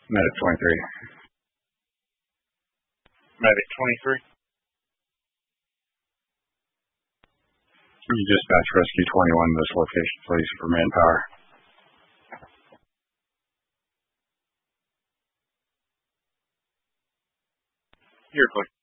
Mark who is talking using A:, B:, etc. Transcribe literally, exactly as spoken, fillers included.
A: Medic twenty-three.
B: Medic twenty-three.
A: You dispatch Rescue twenty-one to this location, please, for manpower.
B: You're clear.